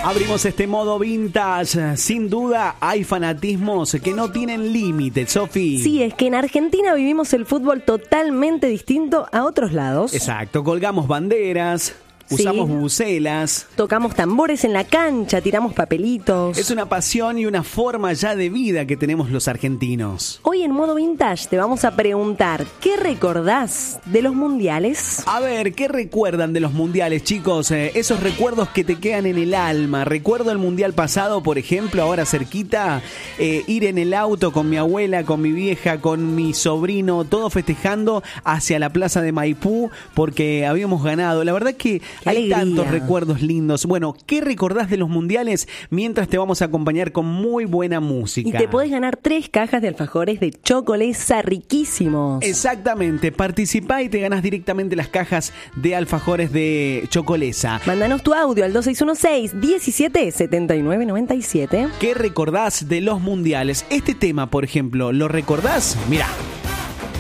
Abrimos este modo vintage. Sin duda hay fanatismos que no tienen límite, Sofi. Sí, es que en Argentina vivimos el fútbol totalmente distinto a otros lados. Exacto, colgamos banderas. Usamos bubucelas. Tocamos tambores en la cancha, tiramos papelitos. Es una pasión y una forma ya de vida que tenemos los argentinos. Hoy en modo vintage te vamos a preguntar, ¿qué recordás de los mundiales? A ver, ¿qué recuerdan de los mundiales, chicos? Esos recuerdos que te quedan en el alma. Recuerdo el mundial pasado, por ejemplo, ahora cerquita, ir en el auto con mi abuela, con mi vieja, con mi sobrino, todo festejando hacia la plaza de Maipú porque habíamos ganado. La verdad que hay tantos recuerdos lindos. Bueno, ¿qué recordás de los mundiales? Mientras te vamos a acompañar con muy buena música. Y te podés ganar 3 cajas de alfajores de Chocolesa riquísimos. Exactamente, participá y te ganás directamente las cajas de alfajores de Chocolesa. Mándanos tu audio al 2616-177997. ¿Qué recordás de los mundiales? Este tema, por ejemplo, ¿lo recordás? Mirá.